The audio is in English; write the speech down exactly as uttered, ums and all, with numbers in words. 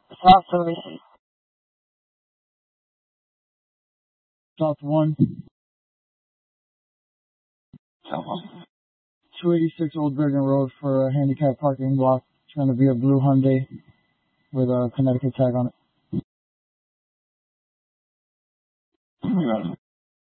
South services. South one. South one. two eighty-six Old Bergen Road for a handicap parking block. It's going to be a blue Hyundai with a Connecticut tag on it.